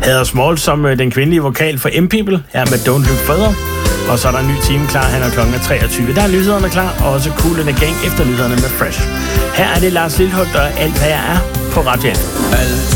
Heather Small som den kvindelige vokal for M-People, her med Don't Look Further. Og så er der en ny time klar, han er klokken 23. Der er nyhederne klar, og også Kool and the Gang efter nyhederne med Fresh. Her er det Lars Lilholt og Alt hvad jeg er på Radio 1.